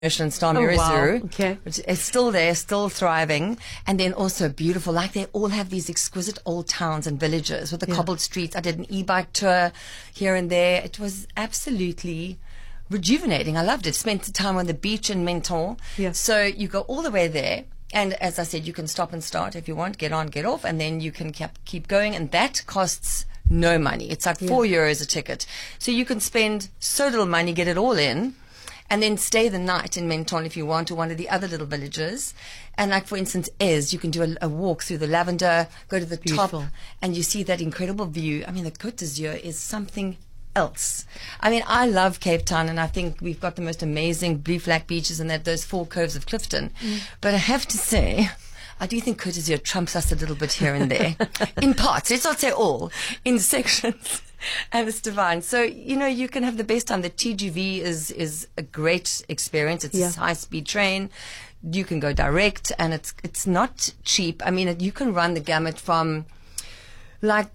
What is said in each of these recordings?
Michelin star Mirazuru. Okay. Which is still there, still thriving, and then also beautiful. Like they all have these exquisite old towns and villages with the cobbled streets. I did an e-bike tour here and there. It was absolutely rejuvenating. I loved it. Spent the time on the beach in Menton. Yeah. So you go all the way there. And as I said, you can stop and start if you want, get on, get off, and then you can keep going. And that costs no money. It's like €4 a ticket. So you can spend so little money, get it all in, and then stay the night in Menton if you want, to one of the other little villages. And like, for instance, you can do a walk through the lavender, go to the top, and you see that incredible view. I mean, the Côte d'Azur is something else. I mean, I love Cape Town, and I think we've got the most amazing blue flag beaches and those 4 coves of Clifton. But I have to say, I do think Côte d'Azur trumps us a little bit here and there. In parts, let's not say all, in sections. And it's divine. So, you can have the best time. The TGV is a great experience. It's a high-speed train. You can go direct, and it's not cheap. I mean, you can run the gamut from like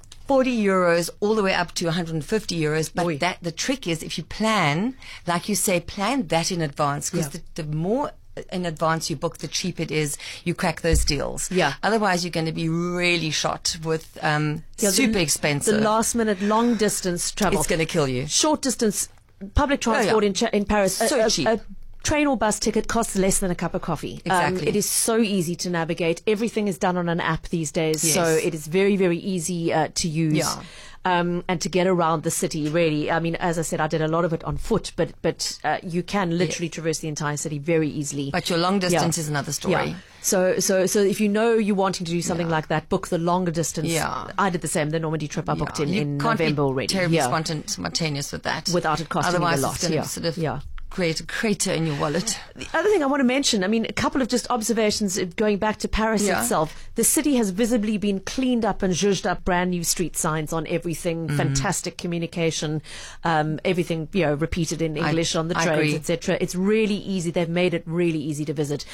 €40 all the way up to €150. But the trick is, if you plan, like you say, plan that in advance, because the more in advance you book, the cheaper it is. You crack those deals. Yeah. Otherwise, you're going to be really shot with super expensive. The last minute, long distance travel. It's going to kill you. Short distance public transport in Paris. So cheap. A train or bus ticket costs less than a cup of coffee. Exactly. It is so easy to navigate. Everything is done on an app these days, so it is very, very easy to use. Yeah. And to get around the city, really. I mean, as I said, I did a lot of it on foot, but you can literally traverse the entire city very easily. But your long distance is another story. Yeah. So if you're wanting to do something like that, book the longer distance. Yeah. I did the same. The Normandy trip I booked in November already. You can't be terribly spontaneous with that. Without it costing you a lot. Otherwise, it's going to sort of create a crater in your wallet. The other thing I want to mention, I mean, a couple of just observations going back to Paris itself. The city has visibly been cleaned up and zhuzhed up, brand new street signs on everything, fantastic communication, everything, repeated in English on the trains, etc. It's really easy. They've made it really easy to visit.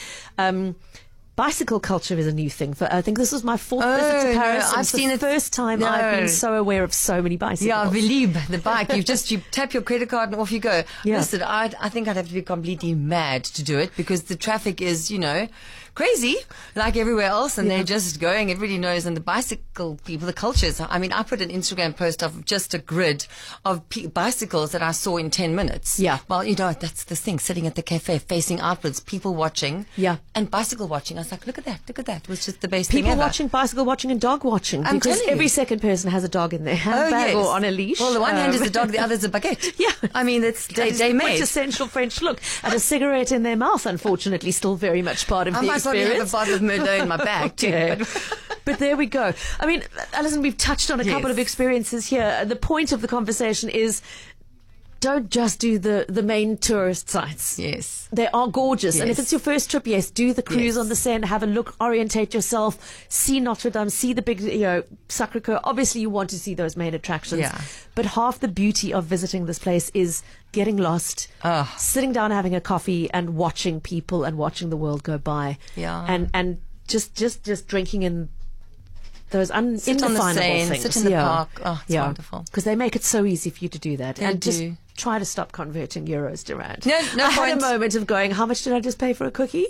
Bicycle culture is a new thing. I think this was my 4th visit to Paris. No, I've seen it. The first time I've been so aware of so many bicycles. Yeah, Velib, the bike. You tap your credit card and off you go. Yeah. Listen, I think I'd have to be completely mad to do it, because the traffic is, crazy, like everywhere else, and they're just going. Everybody knows. And the bicycle people, the cultures. I mean, I put an Instagram post of just a grid of bicycles that I saw in 10 minutes. Yeah. Well, that's the thing. Sitting at the cafe, facing outwards, people watching. Yeah. And bicycle watching. I was like, look at that. It was just the best thing ever. People watching, bicycle watching, and dog watching. Because every second person has a dog in their handbag or on a leash. Well, the one hand is a dog, the other is a baguette. Yeah. I mean, it's day made. Quintessential French look. And a cigarette in their mouth, unfortunately, still very much part of the experience. I have a bottle of Merlot in my bag too. But there we go. I mean, Alison, we've touched on a couple of experiences here. The point of the conversation is, don't just do the main tourist sites. Yes. They are gorgeous. Yes. And if it's your first trip, do the cruise on the Seine, have a look, orientate yourself, see Notre Dame, see the big, Sacré-Cœur. Obviously, you want to see those main attractions. Yeah. But half the beauty of visiting this place is getting lost, sitting down, having a coffee, and watching people and watching the world go by. Yeah. And just drinking in those indefinable things. Sit in the park. Oh, it's wonderful. Because they make it so easy for you to do that. And just try to stop converting euros to rand. No I had a moment of going, how much did I just pay for a cookie?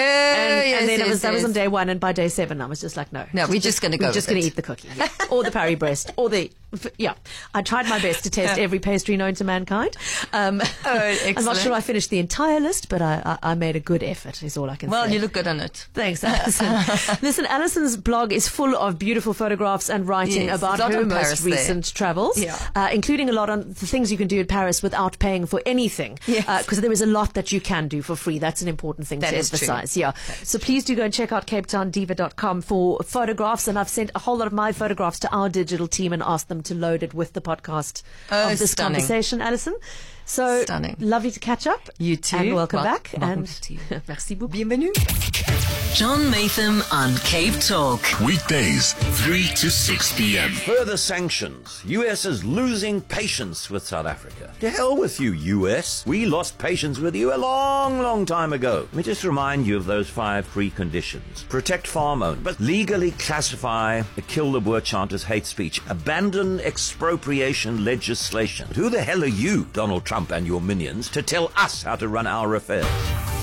And then that was on day 1, and by day 7 I was just like, no, we're just going to go. We're just going to eat the cookie, or the Paris Brest, or the I tried my best to taste every pastry known to mankind. I'm not sure I finished the entire list, but I made a good effort. Is all I can say. Well, you look good on it. Thanks, Alison. Listen, Alison's blog is full of beautiful photographs and writing about her most recent travels, including a lot on the things you can do in Paris without paying for anything. Because there is a lot that you can do for free. That's an important thing to emphasize. Yeah. So please do go and check out CapetownDiva.com for photographs. And I've sent a whole lot of my photographs to our digital team and asked them to load it with the podcast of this conversation, Alison. So lovely to catch up. You too. And welcome back. And to you. Merci beaucoup. Bienvenue. John Maytham on Cape Talk. Weekdays, 3 to 6 p.m. Further sanctions. US is losing patience with South Africa. To hell with you, US. We lost patience with you a long, long time ago. Let me just remind you of those 5 preconditions. Protect farm-owned, but legally classify the Kill the Boer chant as hate speech. Abandon expropriation legislation. Who the hell are you, Donald Trump? Trump and your minions to tell us how to run our affairs.